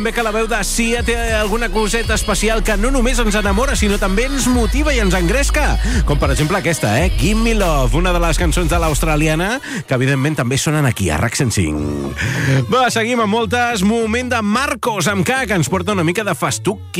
Bé que la veu de Sia té alguna coseta especial que no només ens enamora, sinó també ens motiva i ens engresca. Com per exemple aquesta, Give Me Love, una de les cançons de l'australiana, que evidentment també sonen aquí, a RAC 105. Va, seguim amb moltes. Moment de Marcos amb K, que ens porta una mica de festuc